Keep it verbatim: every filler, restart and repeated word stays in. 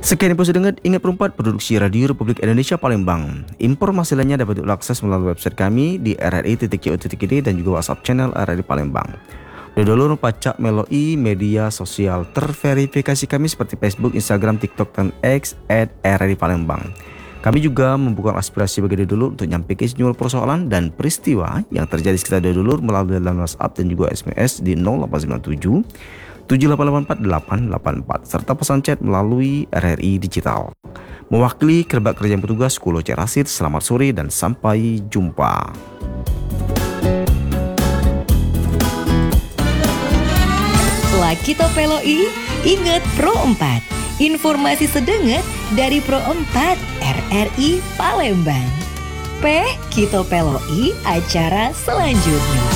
Sekian info sedengat, ingat perempat produksi Radio Republik Indonesia Palembang. Informasi lainnya dapat diakses melalui website kami di r r i titik co titik i d dan juga WhatsApp channel R R I Palembang. Dodolur pacak meloi media sosial terverifikasi kami seperti Facebook, Instagram, TikTok, dan X at R R I Palembang. Kami juga membuka aspirasi bagi Dodolur untuk nyampaikan sejumlah persoalan dan peristiwa yang terjadi sekitar Dodolur melalui dalam WhatsApp dan juga S M S di nol delapan sembilan tujuh tujuh delapan delapan empat delapan delapan empat serta pesan chat melalui R R I Digital. Mewakili kerabat kerja petugas Kulo Cerasit, selamat sore dan sampai jumpa. Lakito Peloi, ingat Pro empat. Informasi sedengat dari Pro empat R R I Palembang. P Kito Peloi acara selanjutnya.